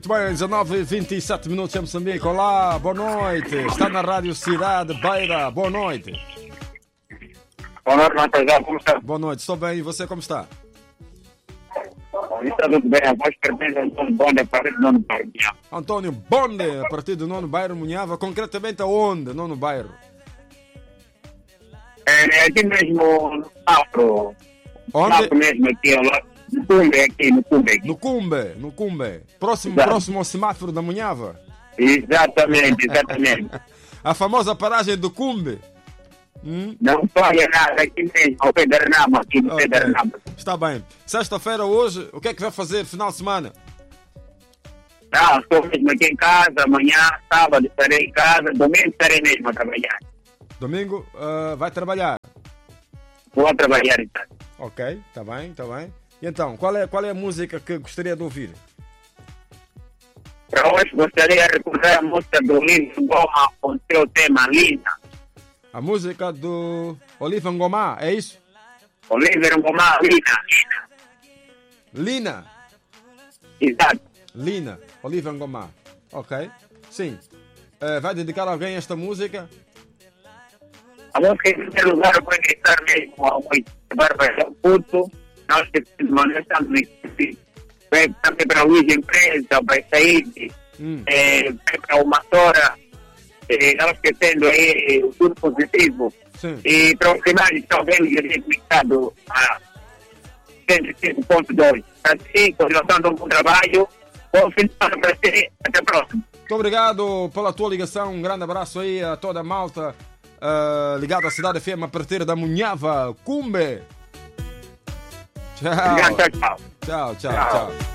Muito bem, 19h27 em Moçambique. Olá, boa noite. Está na Rádio Cidade Beira. Boa noite. Boa noite, Matheus. Como está? Boa noite, estou bem. E você como está? Está tudo bem. A voz pertence a Antônio Bonde, a partir do nono bairro. Antônio Bonde, a partir do nono bairro Munhava. Concretamente aonde? Nono bairro? É aqui mesmo no Afro. Onde? Afro mesmo aqui, ao lado. No Cumbe, aqui, no Cumbe. Aqui. No Cumbe. Próximo ao semáforo da Munhava. Exatamente, exatamente. A famosa paragem do Cumbe. Não falha nada, aqui mesmo, ao pé da Renama, aqui no pé da Renama. Está bem. Sexta-feira hoje, o que é que vai fazer final de semana? Não, estou mesmo aqui em casa, amanhã, sábado estarei em casa, domingo estarei mesmo a trabalhar. Domingo vai trabalhar? Vou trabalhar então. Ok, está bem, está bem. E então, qual é a música que gostaria de ouvir? Para hoje gostaria de recordar a música do Oliva Ngoma com o seu tema Lina. A música do Oliva Ngoma, é isso? Oliva Ngoma, Lina. Lina. Exato. Lina, Oliva Ngoma. Ok, sim. Vai dedicar a alguém esta música? A música em primeiro lugar vai gritar mesmo ao Barba Puto. Nós que estamos nesse vai também para o Luís Empresa, vai sair, vai para o Matora, não esquecendo aí o tudo positivo. Sim. E para o final também limitado a 105.2. Assim, continuação de um bom trabalho. Bom fim de semana para você. Até a próxima. Muito obrigado pela tua ligação. Um grande abraço aí a toda a malta ligada à Cidade FM a partir da Munhava, Cumbe. Tchau. Obrigado, tchau. Tchau, tchau, tchau.